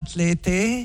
3.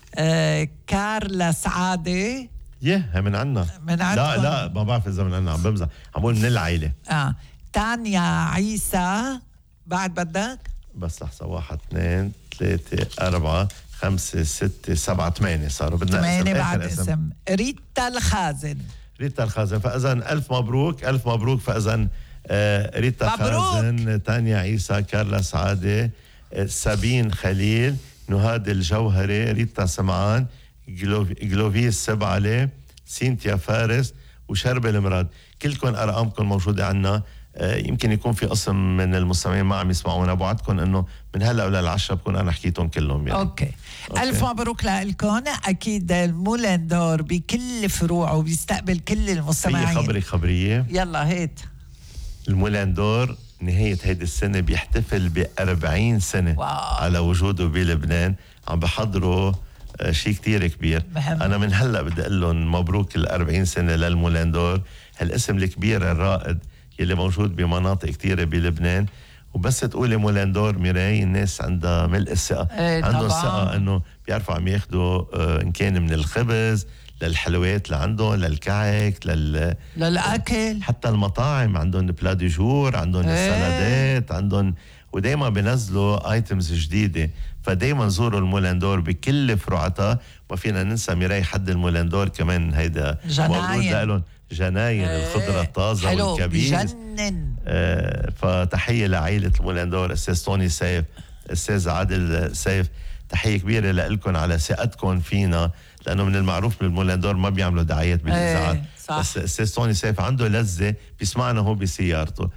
كارلا سعادة من عنا. من عندكم؟ لا ما بعرف إذا من عنا، عم بمزح، عم بقول من العائلة. تانيا عيسى. بعد بدك؟ بس لحظة، 1 2 3 4 5 6 7 8 صاروا بدنا 8 بعد اسم. ريتا الخازن. ريتا الخازن، فإذا ألف مبروك ألف مبروك. فإذا ريتا الخازن، تانيا عيسى، كارلا سعادة، سابين خليل، نهاد الجوهري، ريتا سمعان، جلوفيس سبعلي، سينتيا فارس، وشربة المراد. كلكم أرقامكم موجودة عنا. يمكن يكون في قسم من المستمعين ما عم يسمعونا، بوعدكم انه من هلا ولل10 بكون انا حكيتهم كلهم يعني. أوكي. الف مبروك لكم. اكيد المولان دور بكل فروعه بيستقبل كل المستمعين. في خبرك خبريه؟ يلا هيت. المولان دور نهايه هيدي السنه بيحتفل ب40 سنه. واو. على وجوده بلبنان. عم بحضروا شيء كتير كبير. انا من هلا بدي اقول لهم مبروك ال40 سنه للمولان دور، هالاسم الكبير الرائد يلي موجود بمناطق كتيرة بلبنان. وبس تقولي مولان دور ميراي، الناس عندها ملء الثقة. عندهم ثقة انه بيعرفوا عم ياخدوا ان كان من الخبز للحلويات لعندهم، للكعك، للأكل، حتى المطاعم عندهم بلا دي جور، عندهم السلادات، عندهم، ودايما بينزلوا ايتمز جديدة. فدايما زوروا المولان دور بكل فروعتها. ما فينا ننسى ميراي حد المولان دور كمان هيدا موجود لهم جناين الخضرة الطازة والكبيس. بجنن. فتحية لعائلة المولان دور، أستاذ توني سيف، أستاذ عادل سيف، تحية كبيرة لكم على ثقتكم فينا، لأنه من المعروف بالمولان دور ما بيعملوا دعايات بالإذاعات. بس أستاذ توني سيف عنده لذة بيسمعنا هو بسيارته.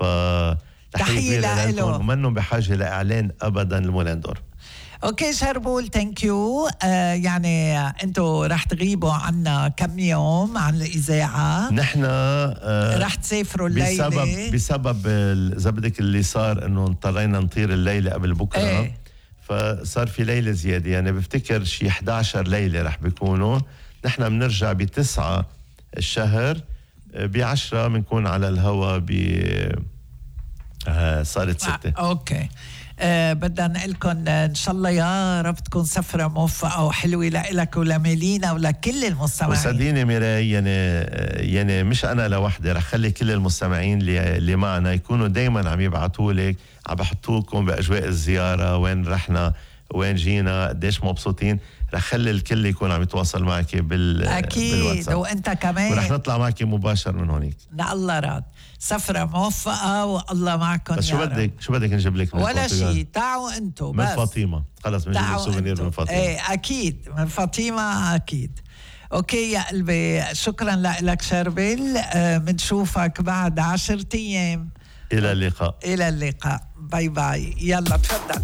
فتحية كبيرة لكم، ومنهم بحاجة لإعلان أبدا المولان دور. اوكي شربول، ثانك يو. يعني انتوا رح تغيبوا عنا كم يوم عن الاذاعه. نحن رح تسافروا الليله بسبب اذا بدك اللي صار انه اضطرينا نطير الليله قبل بكره. فصار في ليله زياده، يعني بفتكر شي 11 ليله رح بيكونوا. نحن بنرجع ب9 الشهر، ب10 بنكون على الهواء صارت 6. اوكي. بدنا نقلكن ان شاء الله يا رب تكون سفرة موفقة وحلوة لك ولميلينا ولكل المستمعين. وصدقيني ميراي، يعني مش انا لوحدي، رح خلي كل المستمعين اللي معنا يكونوا دايما عم يبعثوا لك، عم بحطوكم باجواء الزيارة، وين رحنا، وين جينا، قديش مبسوطين. رح خلي الكل يكون عم يتواصل معك اكيد بالواتساب. وانت كمان، ورح نطلع معك مباشر من هونيك. لا الله راد. سفرة موفقة والله معكم. بس شو بدك نجيب لك من ولا شيء، تعوا انتوا من فاطمة. خلص بنجيب لك سوفينير من فاطمة. ايه اكيد من فاطمة اكيد. اوكي يا قلبي، شكرا لك شربل. بنشوفك بعد 10 ايام. الى اللقاء. الى اللقاء. باي باي. يلا تفضل.